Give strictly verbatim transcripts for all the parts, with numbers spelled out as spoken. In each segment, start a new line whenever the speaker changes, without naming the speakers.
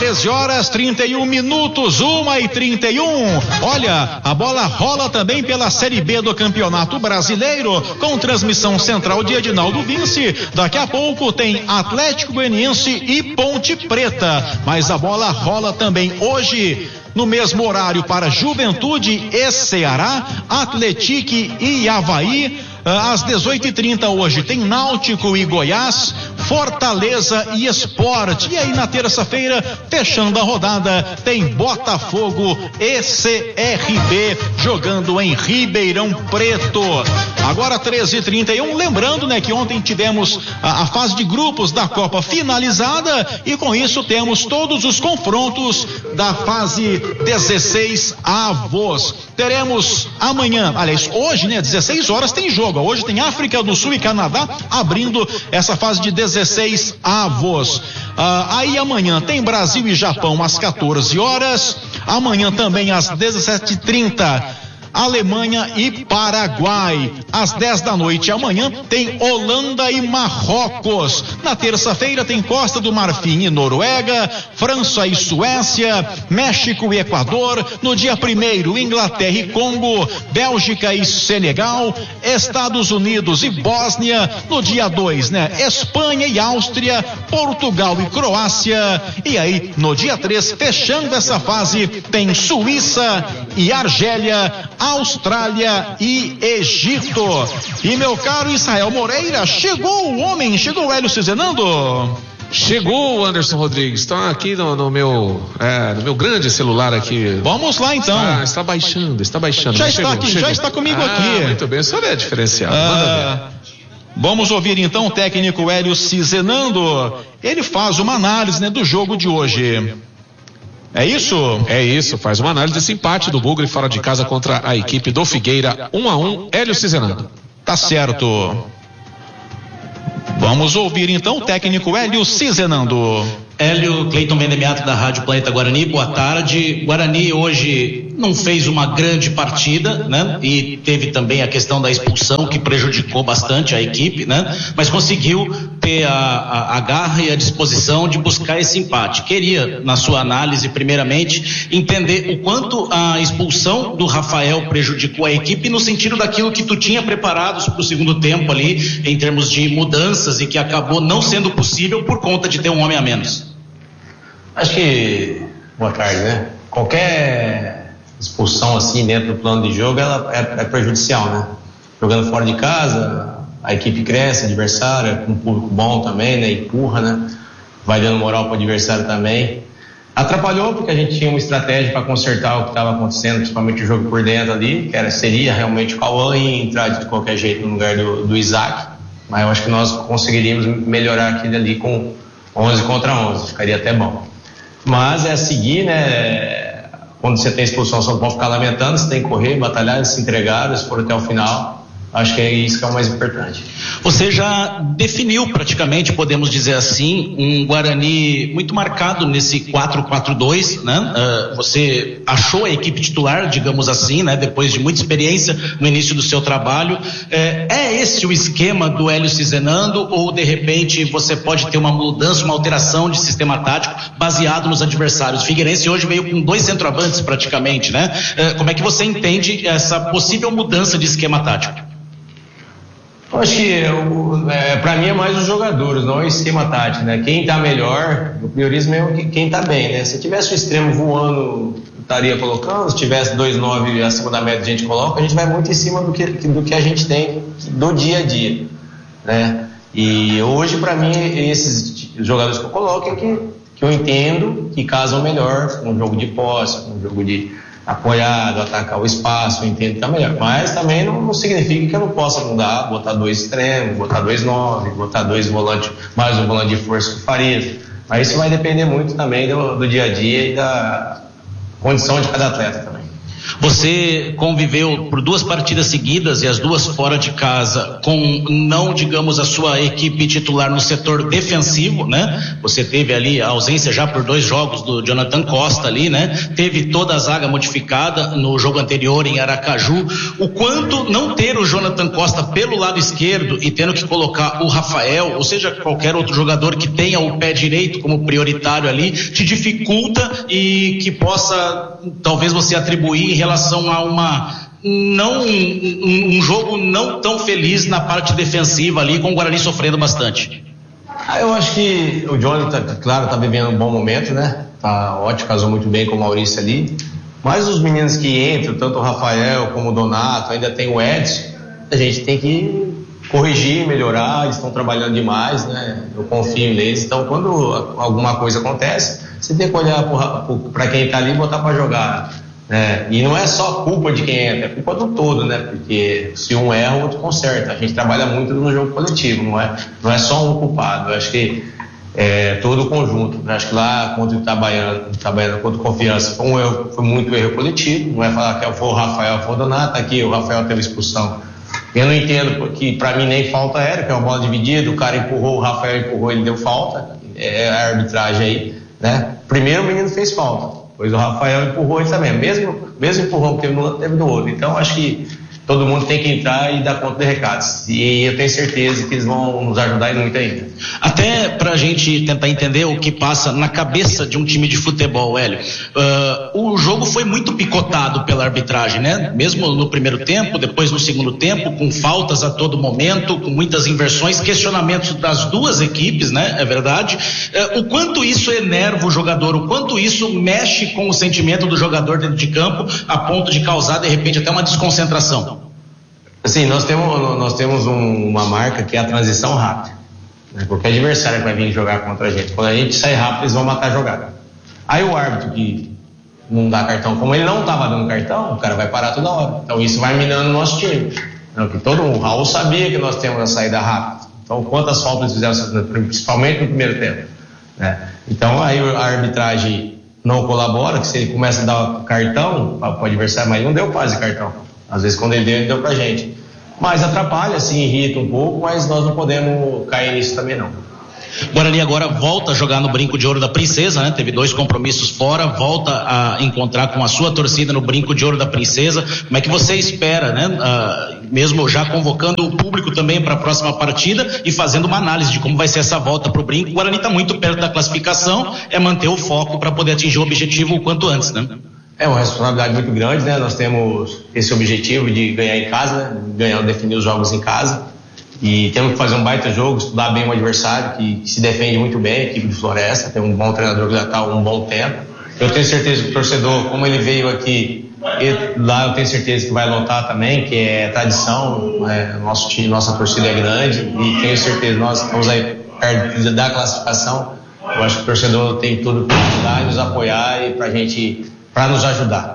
treze horas trinta e um minutos, uma e trinta e um. Olha, a bola rola também pela Série B do Campeonato Brasileiro, com transmissão central de Edinaldo Vinci. Daqui a pouco tem Atlético Goianiense e Ponte Preta, mas a bola rola também hoje no mesmo horário para Juventude e Ceará, Atlético e Avaí. Às dezoito e trinta hoje tem Náutico e Goiás, Fortaleza e Sport. E aí na terça-feira, fechando a rodada, tem Botafogo e C R B jogando em Ribeirão Preto. Agora treze e trinta e um, lembrando, né, que ontem tivemos a, a fase de grupos da Copa finalizada e com isso temos todos os confrontos da fase dezesseis avós. Teremos amanhã, aliás, hoje, né, dezesseis horas tem jogo. Hoje tem África do Sul e Canadá abrindo essa fase de dezesseis avós. Ah, aí amanhã tem Brasil e Japão às quatorze horas. Amanhã também às dezessete e trinta. Alemanha e Paraguai. Às dez da noite amanhã tem Holanda e Marrocos. Na terça-feira tem Costa do Marfim e Noruega, França e Suécia, México e Equador. No dia primeiro, Inglaterra e Congo, Bélgica e Senegal, Estados Unidos e Bósnia. No dia dois, né, Espanha e Áustria, Portugal e Croácia. E aí, no dia três, fechando essa fase, tem Suíça e Argélia, Austrália e Egito. E meu caro Israel Moreira, chegou o homem, chegou o Hélio Cizenando.
Chegou o Anderson Rodrigues, está aqui no, no meu é, no meu grande celular aqui.
Vamos lá então.
Ah, está baixando, está baixando.
Já está chegou, aqui, chegou. já está comigo
ah,
aqui.
Muito bem, o senhor é diferenciado. Ah, manda ver.
Vamos ouvir então o técnico Hélio Cizenando. Ele faz uma análise, né, do jogo de hoje. É isso?
É isso, faz uma análise desse empate do Bugre fora de casa contra a equipe do Figueira, um a um, Hélio Cizenando.
Tá certo. Vamos ouvir então o técnico Hélio Cizenando.
Hélio, Cleiton Vendemiato da Rádio Planeta Guarani, boa tarde. Guarani hoje não fez uma grande partida, né? E teve também a questão da expulsão que prejudicou bastante a equipe, né? Mas conseguiu ter a, a, a garra e a disposição de buscar esse empate. Queria, na sua análise, primeiramente, entender o quanto a expulsão do Rafael prejudicou a equipe no sentido daquilo que tu tinha preparados para o segundo tempo ali, em termos de mudanças, e que acabou não sendo possível por conta de ter um homem a menos.
Acho que, boa tarde, né? Qualquer expulsão assim dentro do plano de jogo, ela é, é prejudicial, né? Jogando fora de casa, a equipe cresce, adversária, com um público bom também, né? Empurra, né? Vai dando moral para o adversário também. Atrapalhou porque a gente tinha uma estratégia para consertar o que estava acontecendo, principalmente o jogo por dentro ali, que era, seria realmente o Cauã e entrar de qualquer jeito no lugar do, do Isaac. Mas eu acho que nós conseguiríamos melhorar aquilo ali com onze contra onze, ficaria até bom. Mas é seguir, né? Quando você tem expulsão, só pode ficar lamentando, você tem que correr, batalhar, se entregar, se for até o final. Acho que é isso que é o mais importante.
Você já definiu praticamente, podemos dizer assim, um Guarani muito marcado nesse quatro quatro dois, né? Uh, você achou a equipe titular, digamos assim, né? Depois de muita experiência no início do seu trabalho. É, é esse o esquema do Hélio Cizenando, ou de repente você pode ter uma mudança, uma alteração de sistema tático baseado nos adversários? O Figueirense hoje veio com dois centroavantes praticamente, né? Uh, como é que você entende essa possível mudança de esquema tático?
Eu acho que é, para mim é mais os jogadores, não o esquema tático, né? Quem tá melhor, eu priorizo mesmo quem tá bem, né? Se tivesse o extremo voando, estaria colocando. Se tivesse dois nove acima da média, a gente coloca. A gente vai muito em cima do que, do que a gente tem do dia a dia, né? E hoje, para mim, esses jogadores que eu coloco é que, que eu entendo que casam melhor com um jogo de posse, com um jogo de apoiado, atacar o espaço, eu entendo que tá melhor. Mas também não, não significa que eu não possa mudar, botar dois extremos, botar dois nove, botar dois volantes, mais um volante de força que faria. Mas isso vai depender muito também do, do dia a dia e da condição de cada atleta também.
Você conviveu por duas partidas seguidas e as duas fora de casa com, não digamos, a sua equipe titular no setor defensivo, né? Você teve ali a ausência já por dois jogos do Jonathan Costa ali, né? Teve toda a zaga modificada no jogo anterior em Aracaju. O quanto não ter o Jonathan Costa pelo lado esquerdo e tendo que colocar o Rafael, ou seja, qualquer outro jogador que tenha o pé direito como prioritário ali, te dificulta e que possa, talvez você atribuir em relação a uma não um, um jogo não tão feliz na parte defensiva ali, com o Guarani sofrendo bastante.
Ah, eu acho que o Jonathan, claro, está vivendo um bom momento, né? Tá ótimo, casou muito bem com o Maurício ali. Mas os meninos que entram, tanto o Rafael como o Donato, ainda tem o Edson, a gente tem que corrigir, melhorar, eles estão trabalhando demais, né? Eu confio neles. Então, quando alguma coisa acontece, você tem que olhar para quem está ali e botar para jogar. Né? E não é só culpa de quem entra, é culpa do todo, né? Porque se um erra, o outro conserta. A gente trabalha muito no jogo coletivo, não é, não é só um culpado. Eu acho que é todo o conjunto. Eu acho que lá contra o Itabaiana, Itabaiana contra o Confiança, foi, um erro, foi muito erro coletivo. Não é falar que foi o Rafael, foi o Donato, aqui o Rafael teve expulsão. Eu não entendo, porque para mim nem falta era, que é uma bola dividida, o cara empurrou, o Rafael empurrou, ele deu falta, é a arbitragem aí, né? Primeiro o menino fez falta, depois o Rafael empurrou ele também, mesmo, mesmo empurrão que teve no outro, teve no outro. Então acho que todo mundo tem que entrar e dar conta de recados, e eu tenho certeza que eles vão nos ajudar muito ainda.
Até pra gente tentar entender o que passa na cabeça de um time de futebol, Hélio, uh, o jogo foi muito picotado pela arbitragem, né? Mesmo no primeiro tempo, depois no segundo tempo, com faltas a todo momento, com muitas inversões, questionamentos das duas equipes, né? É verdade. Uh, o quanto isso enerva o jogador, o quanto isso mexe com o sentimento do jogador dentro de campo, a ponto de causar, de repente, até uma desconcentração.
Assim, nós temos, nós temos um, uma marca que é a transição rápida. Né? Qualquer adversário que vai vir jogar contra a gente, quando a gente sai rápido, eles vão matar a jogada. Aí o árbitro que não dá cartão, como ele não estava dando cartão, o cara vai parar toda hora. Então isso vai minando o nosso time. Então, que todo mundo, o Raul sabia que nós temos a saída rápida. Então quantas faltas fizeram, principalmente no primeiro tempo. Né? Então aí a arbitragem não colabora, que se ele começa a dar cartão para o adversário, mas não deu quase cartão. Às vezes quando ele deu, ele deu pra gente. Mas atrapalha, assim, irrita um pouco, mas nós não podemos cair nisso também não.
Guarani agora volta a jogar no Brinco de Ouro da Princesa, né? Teve dois compromissos fora, volta a encontrar com a sua torcida no Brinco de Ouro da Princesa. Como é que você espera, né? Uh, mesmo já convocando o público também para a próxima partida e fazendo uma análise de como vai ser essa volta para o Brinco. O Guarani está muito perto da classificação, é manter o foco para poder atingir o objetivo o quanto antes, né?
É uma responsabilidade muito grande, né? Nós temos esse objetivo de ganhar em casa, né? Ganhar, definir os jogos em casa. E temos que fazer um baita jogo, estudar bem o adversário, que, que se defende muito bem, a equipe de Floresta, tem um bom treinador que já está há um bom tempo. Eu tenho certeza que o torcedor, como ele veio aqui, ele, lá eu tenho certeza que vai lotar também, que é tradição, né? Nosso time, nossa torcida é grande, e tenho certeza, nós estamos aí perto da classificação. Eu acho que o torcedor tem tudo para ajudar e nos apoiar e para a gente... para nos ajudar.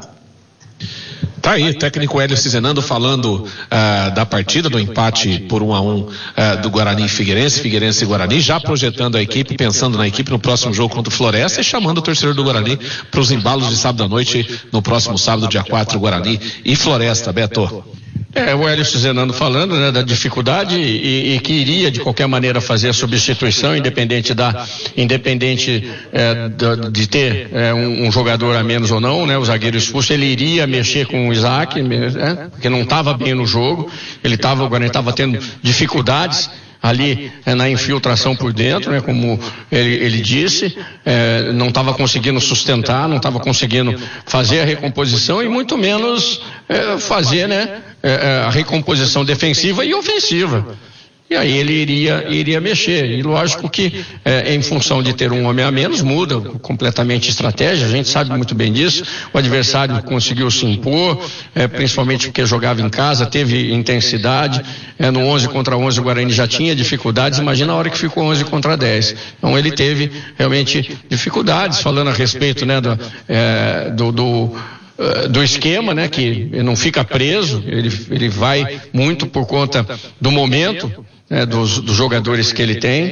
Tá aí, técnico Hélio Cizenando falando uh, da partida, do empate por um a um uh, do Guarani e Figueirense, Figueirense e Guarani, já projetando a equipe, pensando na equipe no próximo jogo contra o Floresta e chamando o torcedor do Guarani para os embalos de sábado à noite, no próximo sábado, dia quatro, Guarani e Floresta. Beto.
É, o Hélio Cizenando falando, né, da dificuldade e, e que iria de qualquer maneira fazer a substituição, independente da, independente é, de, de ter é, um, um jogador a menos ou não, né, o zagueiro expulso, ele iria mexer com o Isaac, né, porque não estava bem no jogo, ele estava, o Guarani estava tendo dificuldades ali é, na infiltração por dentro, né, como ele, ele disse, é, não estava conseguindo sustentar, não estava conseguindo fazer a recomposição e muito menos é, fazer, né, é, a recomposição defensiva e ofensiva. E aí ele iria, iria mexer. E lógico que, é, em função de ter um homem a menos, muda completamente a estratégia. A gente sabe muito bem disso. O adversário conseguiu se impor, é, principalmente porque jogava em casa, teve intensidade. É, no onze contra onze o Guarani já tinha dificuldades. Imagina a hora que ficou onze contra dez. Então ele teve realmente dificuldades, falando a respeito, né, do, é, do, do do esquema, né, que não fica preso, ele, ele vai muito por conta do momento, né, dos, dos jogadores que ele tem,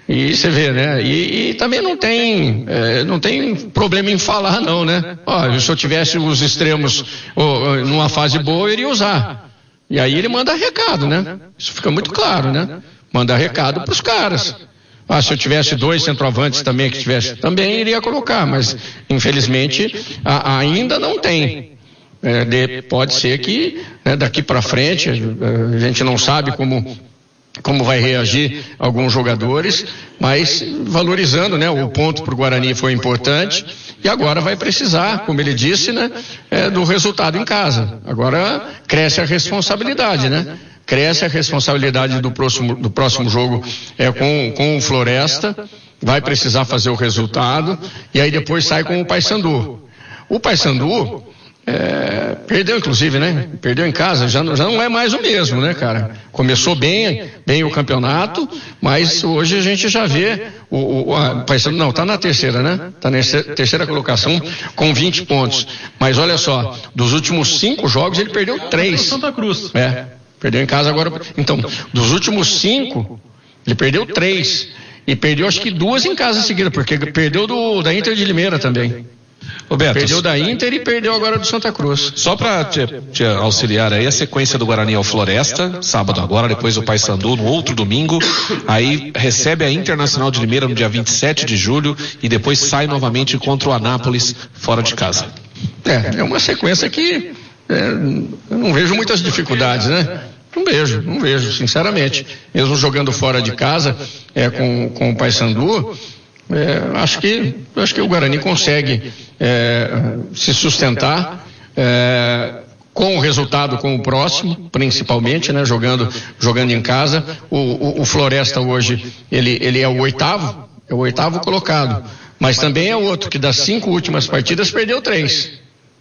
E você vê, né? E, e também não tem, é, não tem problema em falar, não, né? Ó, se eu tivesse os extremos ó, numa fase boa, eu iria usar. E aí ele manda recado, né? Isso fica muito claro, né? Manda recado para os caras. Ah, se eu tivesse dois centroavantes também que tivesse, também iria colocar, mas infelizmente a, ainda não tem. É, de, pode ser que né, daqui para frente a, a gente não sabe como como vai reagir alguns jogadores, mas valorizando, né, o ponto para o Guarani foi importante e agora vai precisar, como ele disse, né, é, do resultado em casa. Agora cresce a responsabilidade, né? Cresce a responsabilidade do próximo, do próximo jogo é, com, com o Floresta, vai precisar fazer o resultado e aí depois sai com o Paysandu. O Paysandu É, perdeu inclusive, né? Perdeu em casa, já não, já não é mais o mesmo, né, cara? Começou bem, bem o campeonato, mas hoje a gente já vê o, o a, não, tá na terceira, né? Tá na terceira colocação com vinte pontos. Mas olha só, dos últimos cinco jogos ele perdeu três.
Santa Cruz.
É, perdeu em casa agora. Então, dos últimos cinco, ele perdeu três. E perdeu acho que duas em casa seguida, porque perdeu do, da Inter de Limeira também.
Roberto,
perdeu da Inter e perdeu agora do Santa Cruz.
Só para te, te auxiliar aí, a sequência do Guarani é o Floresta, sábado agora, depois o Paysandu no outro domingo, aí recebe a Internacional de Limeira no dia vinte e sete de julho e depois sai novamente contra o Anápolis fora de casa.
É, é uma sequência que é, eu não vejo muitas dificuldades, né? Não vejo, não vejo, sinceramente. Mesmo jogando fora de casa é, com, com o Paysandu, É, acho que acho que o Guarani consegue é, se sustentar é, com o resultado com o próximo, principalmente, né, jogando jogando em casa. O, o, o Floresta hoje ele ele é o oitavo, é o oitavo colocado, mas também é outro que das cinco últimas partidas perdeu três,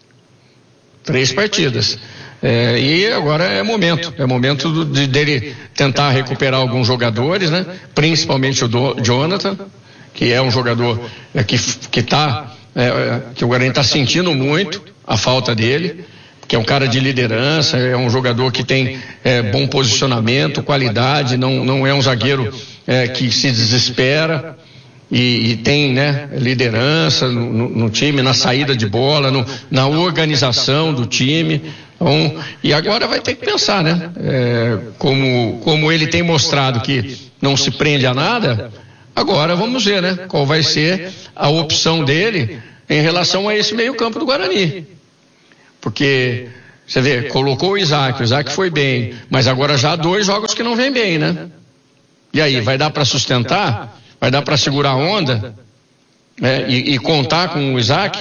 três partidas. É, e agora é momento, é momento de dele tentar recuperar alguns jogadores, né, principalmente o do, Jonathan, que é um jogador é, que que tá é, que o Guarani está sentindo muito a falta dele, que é um cara de liderança, é um jogador que tem é, bom posicionamento, qualidade, não não é um zagueiro é, que se desespera e, e tem, né, liderança no, no, no time, na saída de bola, no, na organização do time. Então, e agora vai ter que pensar, né? É, como como ele tem mostrado que não se prende a nada. Agora vamos ver, né, qual vai ser a opção dele em relação a esse meio-campo do Guarani. Porque, você vê, colocou o Isaac, o Isaac foi bem, mas agora já há dois jogos que não vem bem, né? E aí, vai dar para sustentar? Vai dar para segurar a onda? É, e, e contar com o Isaac?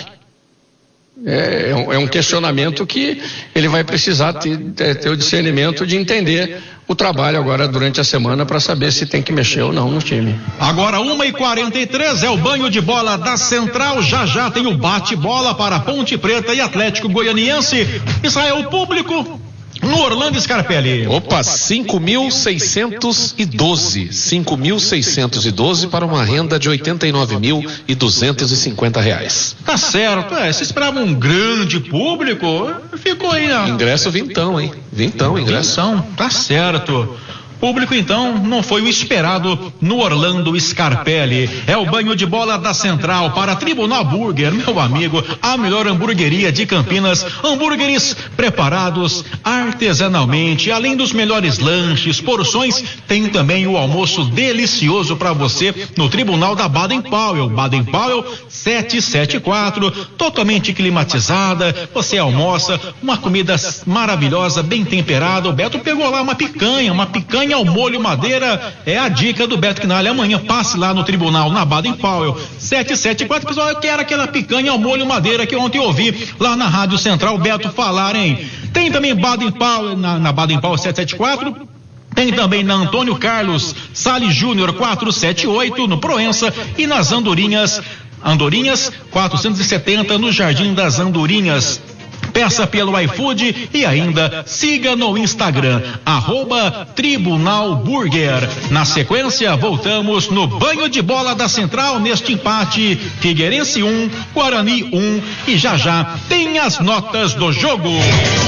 É, é um questionamento que ele vai precisar ter, ter o discernimento de entender o trabalho agora durante a semana para saber se tem que mexer ou não no time.
Agora uma e quarenta e três é o banho de bola da Central. Já já tem o bate-bola para Ponte Preta e Atlético Goianiense. Israel, público no Orlando Scarpelli.
Opa, cinco mil seiscentos e doze. cinco mil seiscentos e doze para uma renda de oitenta e nove mil e duzentos e cinquenta reais.
Tá certo, é, você esperava um grande público, ficou aí, né?
Ingresso vintão, hein? Vintão, ingresso.
Vintão, tá certo. Público, então, não foi o esperado no Orlando Scarpelli. É o banho de bola da Central para Tribunal Burger, meu amigo, a melhor hamburgueria de Campinas. Hambúrgueres preparados artesanalmente, além dos melhores lanches, porções, tem também o almoço delicioso para você no Tribunal da Baden-Powell. Baden-Powell setecentos e setenta e quatro, totalmente climatizada. Você almoça uma comida maravilhosa, bem temperada. O Beto pegou lá uma picanha, uma picanha ao molho madeira, é a dica do Beto Quinalha. Amanhã passe lá no tribunal, na Baden-Powell, setecentos e setenta e quatro. Pessoal, eu quero aquela picanha ao molho madeira que ontem eu ouvi lá na Rádio Central o Beto falar, hein? Tem também Baden-Powell, na, na Baden-Powell setecentos e setenta e quatro. Tem também na Antônio Carlos Salles Júnior quatrocentos e setenta e oito, no Proença, e nas Andorinhas, Andorinhas quatrocentos e setenta, no Jardim das Andorinhas. Peça pelo iFood e ainda siga no Instagram, arroba Tribunal Burger. Na sequência, voltamos no banho de bola da Central neste empate. Figueirense um, Guarani um, e já já tem as notas do jogo.